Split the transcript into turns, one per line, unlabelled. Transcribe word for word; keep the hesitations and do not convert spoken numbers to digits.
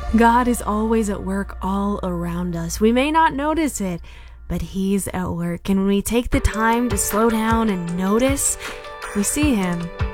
God is always at work all around us. We may not notice it, but He's at work. And when we take the time to slow down and notice, we see Him